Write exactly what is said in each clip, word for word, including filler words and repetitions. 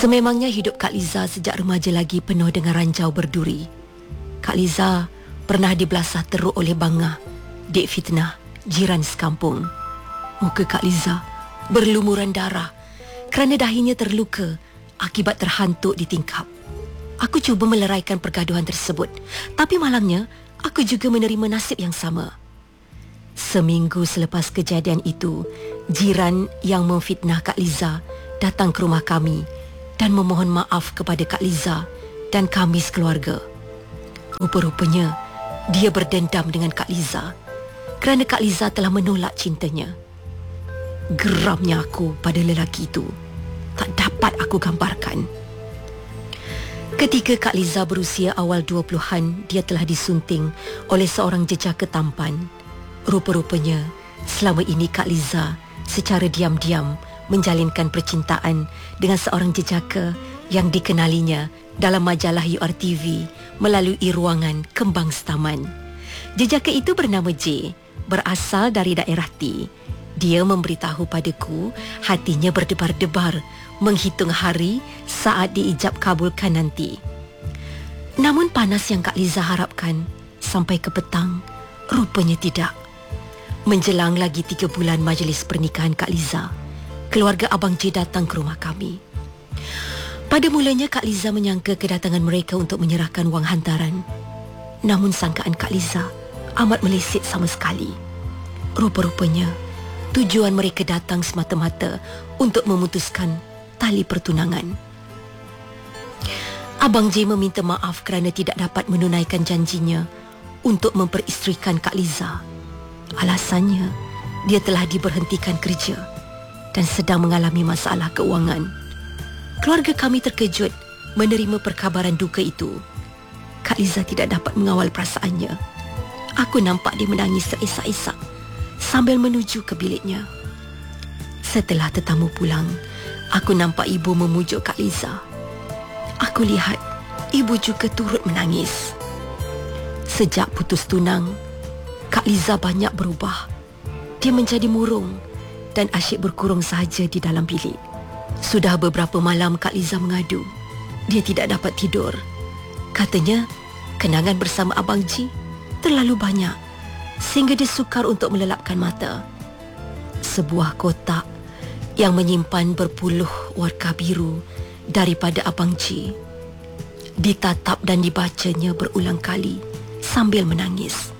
Sememangnya hidup Kak Liza sejak remaja lagi penuh dengan ranjau berduri. Kak Liza pernah dibelasah teruk oleh bangah, dek fitnah, jiran sekampung. Muka Kak Liza berlumuran darah kerana dahinya terluka akibat terhantuk di tingkap. Aku cuba meleraikan pergaduhan tersebut, tapi malangnya aku juga menerima nasib yang sama. Seminggu selepas kejadian itu, jiran yang memfitnah Kak Liza datang ke rumah kami dan memohon maaf kepada Kak Liza dan kami sekeluarga. Rupa-rupanya dia berdendam dengan Kak Liza kerana Kak Liza telah menolak cintanya. Geramnya aku pada lelaki itu tak dapat aku gambarkan. Ketika Kak Liza berusia awal dua puluhan, dia telah disunting oleh seorang jejaka tampan. Rupa-rupanya selama ini Kak Liza secara diam-diam menjalinkan percintaan dengan seorang jejaka yang dikenalinya dalam majalah U R T V melalui ruangan Kembang Setaman. Jejaka itu bernama J, berasal dari daerah T. Dia memberitahu padaku hatinya berdebar-debar menghitung hari saat diijab kabulkan nanti. Namun panas yang Kak Liza harapkan sampai ke petang, rupanya tidak. Menjelang lagi tiga bulan majlis pernikahan Kak Liza, keluarga Abang J datang ke rumah kami. Pada mulanya Kak Liza menyangka kedatangan mereka untuk menyerahkan wang hantaran. Namun sangkaan Kak Liza amat meleset sama sekali. Rupa-rupanya tujuan mereka datang semata-mata untuk memutuskan tali pertunangan. Abang J meminta maaf kerana tidak dapat menunaikan janjinya untuk memperisterikan Kak Liza. Alasannya, dia telah diberhentikan kerja dan sedang mengalami masalah keuangan. Keluarga kami terkejut menerima perkabaran duka itu. Kak Liza tidak dapat mengawal perasaannya. Aku nampak dia menangis seesak-esak sambil menuju ke biliknya. Setelah tetamu pulang, aku nampak ibu memujuk Kak Liza. Aku lihat ibu juga turut menangis. Sejak putus tunang, Kak Liza banyak berubah. Dia menjadi murung dan asyik berkurung sahaja di dalam bilik. Sudah beberapa malam Kak Liza mengadu. Dia tidak dapat tidur. Katanya, kenangan bersama Abang J terlalu banyak sehingga dia sukar untuk melelapkan mata. Sebuah kotak yang menyimpan berpuluh warka biru daripada Abang J ditatap dan dibacanya berulang kali sambil menangis.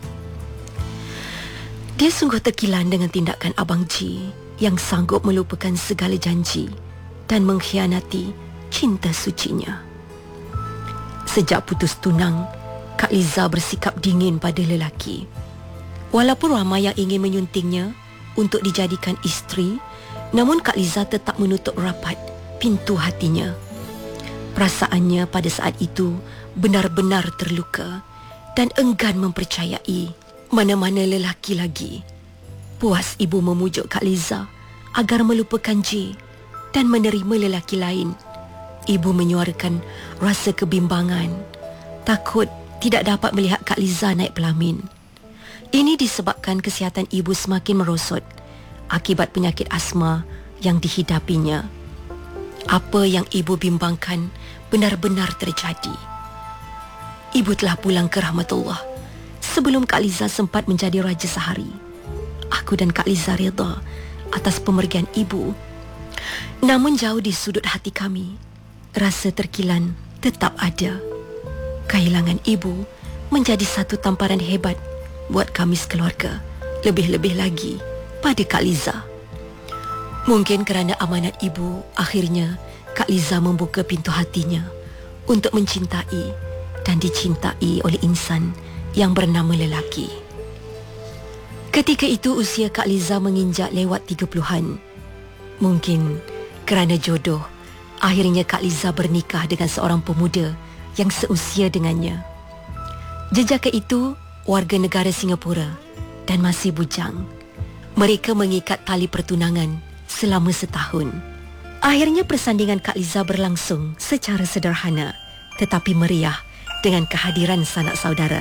Dia sungguh terkilan dengan tindakan Abang J yang sanggup melupakan segala janji dan mengkhianati cinta sucinya. Sejak putus tunang, Kak Liza bersikap dingin pada lelaki. Walaupun ramai yang ingin menyuntingnya untuk dijadikan isteri, namun Kak Liza tetap menutup rapat pintu hatinya. Perasaannya pada saat itu benar-benar terluka dan enggan mempercayai mana-mana lelaki lagi. Puas ibu memujuk Kak Liza agar melupakan J dan menerima lelaki lain. Ibu menyuarakan rasa kebimbangan, takut tidak dapat melihat Kak Liza naik pelamin. Ini disebabkan kesihatan ibu semakin merosot akibat penyakit asma yang dihidapinya. Apa yang ibu bimbangkan benar-benar terjadi. Ibu telah pulang ke rahmatullah sebelum Kak Liza sempat menjadi raja sehari. Aku dan Kak Liza reda atas pemergian ibu. Namun jauh di sudut hati kami, rasa terkilan tetap ada. Kehilangan ibu menjadi satu tamparan hebat buat kami sekeluarga, lebih-lebih lagi pada Kak Liza. Mungkin kerana amanat ibu, akhirnya Kak Liza membuka pintu hatinya untuk mencintai dan dicintai oleh insan yang bernama lelaki. Ketika itu usia Kak Liza menginjak lewat tiga puluhan. Mungkin kerana jodoh, akhirnya Kak Liza bernikah dengan seorang pemuda yang seusia dengannya. Jejaka itu warga negara Singapura dan masih bujang. Mereka mengikat tali pertunangan selama setahun. Akhirnya persandingan Kak Liza berlangsung secara sederhana tetapi meriah dengan kehadiran sanak saudara.